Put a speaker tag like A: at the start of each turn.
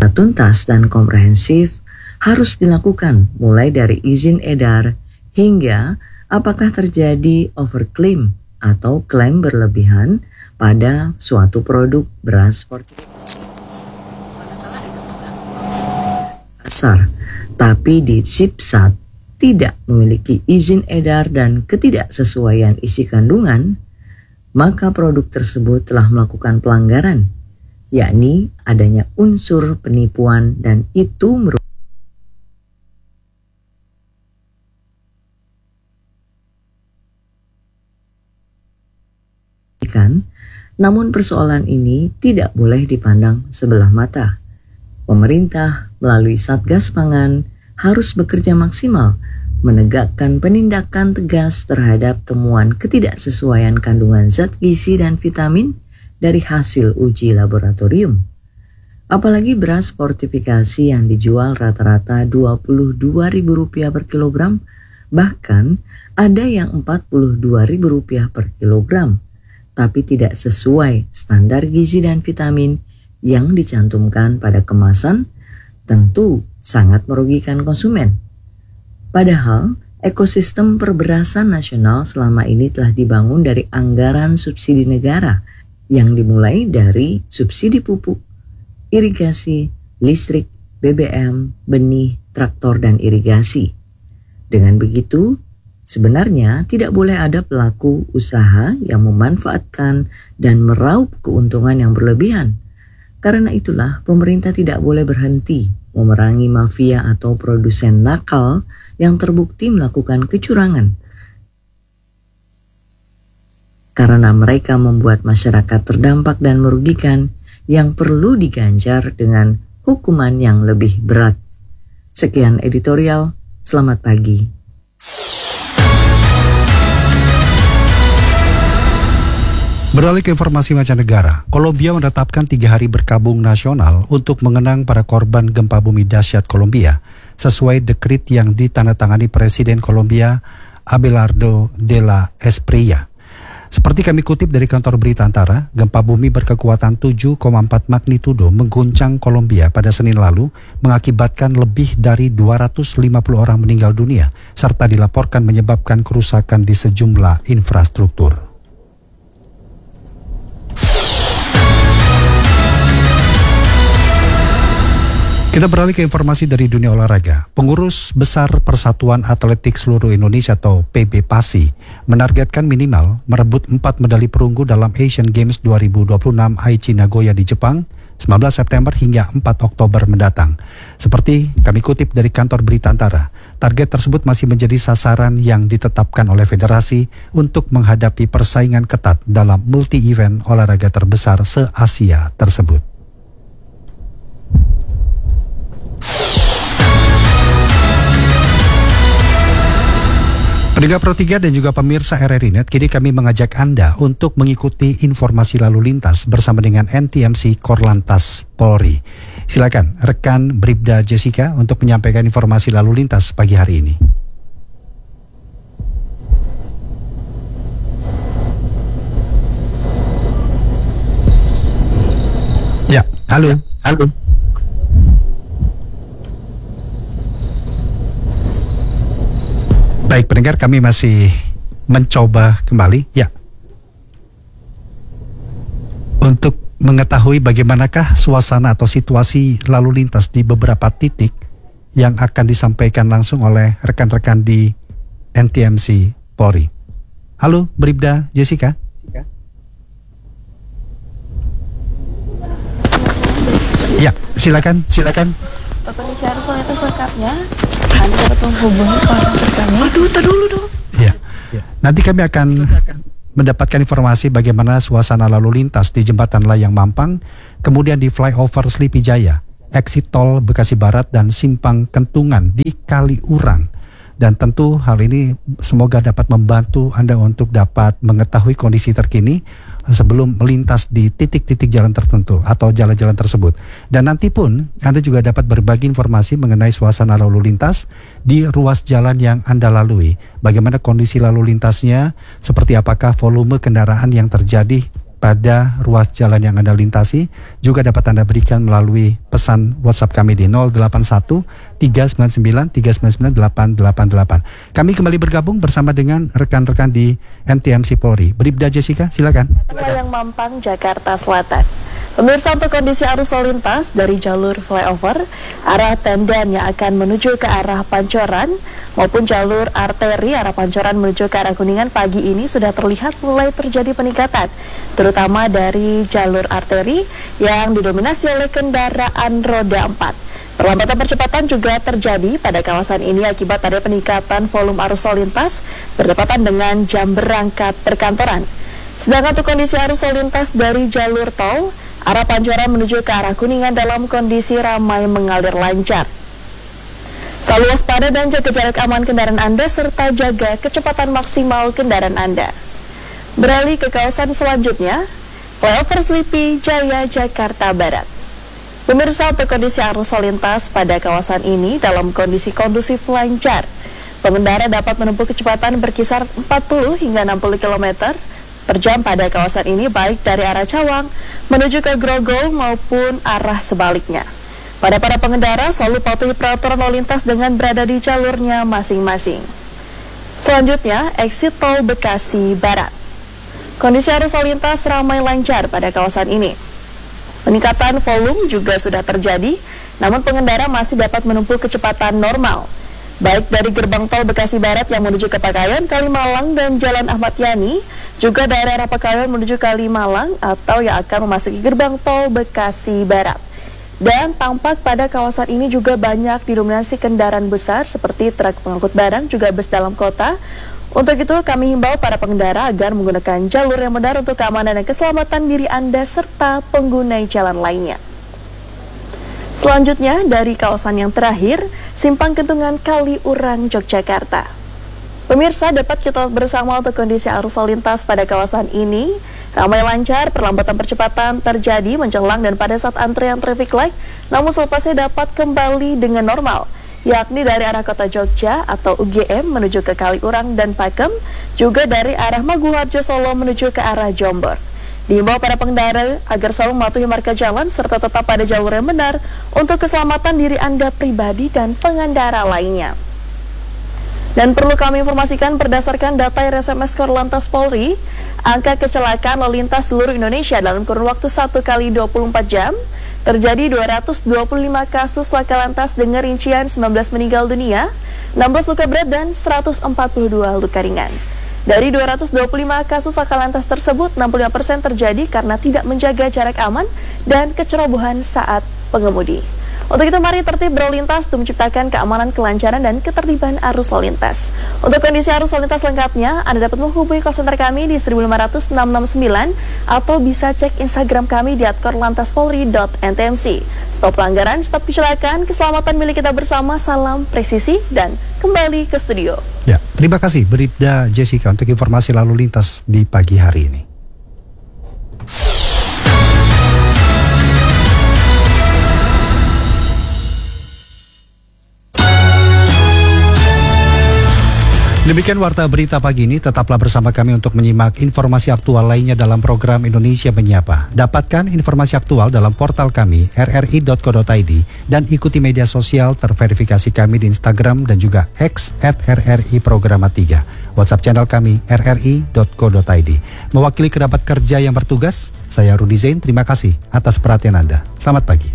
A: tuntas dan komprehensif harus dilakukan mulai dari izin edar hingga apakah terjadi overclaim atau klaim berlebihan pada suatu produk beras fortifikasi. Manakala ditemukan pasar, tapi di SIPSAT tidak memiliki izin edar dan ketidaksesuaian isi kandungan, maka produk tersebut telah melakukan pelanggaran, yakni adanya unsur penipuan dan itu merupakan namun persoalan ini tidak boleh dipandang sebelah mata. Pemerintah melalui Satgas Pangan harus bekerja maksimal menegakkan penindakan tegas terhadap temuan ketidaksesuaian kandungan zat gizi dan vitamin dari hasil uji laboratorium. Apalagi beras fortifikasi yang dijual rata-rata Rp22.000 per kilogram, bahkan ada yang Rp42.000 per kilogram, tapi tidak sesuai standar gizi dan vitamin yang dicantumkan pada kemasan, tentu sangat merugikan konsumen. Padahal, ekosistem perberasan nasional selama ini telah dibangun dari anggaran subsidi negara yang dimulai dari subsidi pupuk, irigasi, listrik, BBM, benih, traktor, dan irigasi. Dengan begitu, sebenarnya tidak boleh ada pelaku usaha yang memanfaatkan dan meraup keuntungan yang berlebihan. Karena itulah pemerintah tidak boleh berhenti memerangi mafia atau produsen nakal yang terbukti melakukan kecurangan. Karena mereka membuat masyarakat terdampak dan merugikan yang perlu diganjar dengan hukuman yang lebih berat. Sekian editorial, selamat pagi.
B: Beralih ke informasi mancanegara, Kolombia menetapkan 3 hari berkabung nasional untuk mengenang para korban gempa bumi dahsyat Kolombia, sesuai dekrit yang ditandatangani Presiden Kolombia Abelardo de la Espriella. Seperti kami kutip dari kantor berita Antara, gempa bumi berkekuatan 7,4 magnitudo mengguncang Kolombia pada Senin lalu, mengakibatkan lebih dari 250 orang meninggal dunia, serta dilaporkan menyebabkan kerusakan di sejumlah infrastruktur. Kita beralih ke informasi dari dunia olahraga. Pengurus Besar Persatuan Atletik Seluruh Indonesia atau PB PASI menargetkan minimal merebut 4 medali perunggu dalam Asian Games 2026 Aichi Nagoya di Jepang 19 September hingga 4 Oktober mendatang. Seperti kami kutip dari kantor berita Antara, target tersebut masih menjadi sasaran yang ditetapkan oleh federasi untuk menghadapi persaingan ketat dalam multi-event olahraga terbesar se-Asia tersebut. Pendengar Pro 3 dan juga pemirsa RRI Net, kini kami mengajak Anda untuk mengikuti informasi lalu lintas bersama dengan NTMC Korlantas Polri. Silakan rekan Bribda Jessica untuk menyampaikan informasi lalu lintas pagi hari ini. Ya, halo. Halo. Baik pendengar, kami masih mencoba kembali ya untuk mengetahui bagaimanakah suasana atau situasi lalu lintas di beberapa titik yang akan disampaikan langsung oleh rekan-rekan di NTMC Polri. Halo Bribda Jessica. Ya, silakan.
C: Bapak isi arus lalu lintas lengkapnya Anda dapat menghubungi kontak kami.
D: Aduh, tak dulu dong.
B: Ya. Nanti kami akan mendapatkan informasi bagaimana suasana lalu lintas di Jembatan Layang Mampang, kemudian di Flyover Sleepy Jaya, exit tol Bekasi Barat dan Simpang Kentungan di Kaliurang. Dan tentu hal ini semoga dapat membantu Anda untuk dapat mengetahui kondisi terkini sebelum melintas di titik-titik jalan tertentu atau jalan-jalan tersebut. Dan nanti pun Anda juga dapat berbagi informasi mengenai suasana lalu lintas di ruas jalan yang Anda lalui. Bagaimana kondisi lalu lintasnya, seperti apakah volume kendaraan yang terjadi pada ruas jalan yang Anda lintasi juga dapat Anda berikan melalui pesan WhatsApp kami di 081 399 399 888. Kami kembali bergabung bersama dengan rekan-rekan di NTMC Polri. Bribda Jessica, silakan.
C: Layang Mampang, Jakarta Selatan. Pemirsa, untuk kondisi arus lalu lintas dari jalur flyover, arah Tendan yang akan menuju ke arah Pancoran maupun jalur arteri arah Pancoran menuju ke arah Kuningan pagi ini sudah terlihat mulai terjadi peningkatan, terutama dari jalur arteri yang didominasi oleh kendaraan roda 4. Perlambatan percepatan juga terjadi pada kawasan ini akibat ada peningkatan volume arus lalu lintas bertepatan dengan jam berangkat perkantoran. Sedangkan untuk kondisi arus lalu lintas dari jalur tol arah Pancoran menuju ke arah Kuningan dalam kondisi ramai mengalir lancar. Selalu waspada dan jaga jarak aman kendaraan Anda serta jaga kecepatan maksimal kendaraan Anda. Beralih ke kawasan selanjutnya, flyover Slipi Jaya, Jakarta Barat. Pemirsa, untuk kondisi arus lalu lintas pada kawasan ini dalam kondisi kondusif lancar. Pengendara dapat menempuh kecepatan berkisar 40 hingga 60 km per jam pada kawasan ini baik dari arah Cawang menuju ke Grogol maupun arah sebaliknya. Pada para pengendara selalu patuhi peraturan lalu lintas dengan berada di jalurnya masing-masing. Selanjutnya, exit tol Bekasi Barat. Kondisi arus lalu lintas ramai lancar pada kawasan ini. Peningkatan volume juga sudah terjadi, namun pengendara masih dapat menempuh kecepatan normal, baik dari gerbang tol Bekasi Barat yang menuju ke Pekayon, Kalimalang, dan Jalan Ahmad Yani, juga dari arah Pekayon menuju Kalimalang atau yang akan memasuki gerbang tol Bekasi Barat. Dan tampak pada kawasan ini juga banyak didominasi kendaraan besar seperti truk pengangkut barang, juga bus dalam kota. Untuk itu kami himbau para pengendara agar menggunakan jalur yang benar untuk keamanan dan keselamatan diri Anda serta pengguna jalan lainnya. Selanjutnya, dari kawasan yang terakhir, Simpang Kentungan Kaliurang, Yogyakarta. Pemirsa, dapat kita bersama untuk kondisi arus lalu lintas pada kawasan ini. Ramai lancar, perlambatan percepatan terjadi menjelang dan pada saat antrean traffic light, namun selepasnya dapat kembali dengan normal, yakni dari arah kota Jogja atau UGM menuju ke Kaliurang dan Pakem, juga dari arah Maguwarjo Solo menuju ke arah Jombor. Diimbau para pengendara agar selalu mematuhi marka jalan serta tetap pada jalur yang benar untuk keselamatan diri Anda pribadi dan pengendara lainnya. Dan perlu kami informasikan berdasarkan data RSMS Korlantas Polri, angka kecelakaan lalu lintas seluruh Indonesia dalam kurun waktu 1 kali 24 jam terjadi 225 kasus laka lantas dengan rincian 19 meninggal dunia, 16 luka berat dan 142 luka ringan. Dari 225 kasus laka lantas tersebut, 65% terjadi karena tidak menjaga jarak aman dan kecerobohan saat pengemudi. Untuk itu mari tertib berlalu lintas untuk menciptakan keamanan, kelancaran, dan ketertiban arus lalu lintas. Untuk kondisi arus lalu lintas lengkapnya, Anda dapat menghubungi call center kami di 1500669 atau bisa cek Instagram kami di @korlantaspolri.ntmc. Stop pelanggaran, stop kecelakaan, keselamatan milik kita bersama, salam presisi, dan kembali ke studio.
B: Ya, terima kasih Bribda Jessica untuk informasi lalu lintas di pagi hari ini. Demikian warta berita pagi ini, tetaplah bersama kami untuk menyimak informasi aktual lainnya dalam program Indonesia Menyapa. Dapatkan informasi aktual dalam portal kami rri.co.id dan ikuti media sosial terverifikasi kami di Instagram dan juga X @RRI Programa 3. WhatsApp channel kami rri.co.id. Mewakili kerabat kerja yang bertugas, saya Rudi Zain, terima kasih atas perhatian Anda. Selamat pagi.